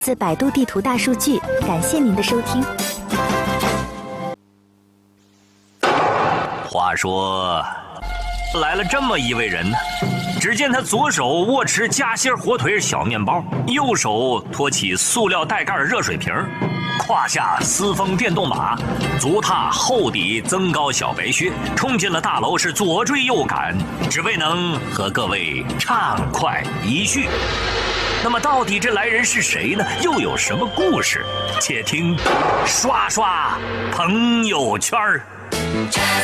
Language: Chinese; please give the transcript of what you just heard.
自百度地图大数据，感谢您的收听。 话说，来了这么一位人呢，只见他左手握持夹心火腿小面包，右手托起塑料带盖热水瓶，胯下私风电动马，足踏厚底增高小白靴，冲进了大楼，是左追右赶，只为能和各位畅快一叙。那么到底这来人是谁呢？又有什么故事？且听刷刷朋友圈。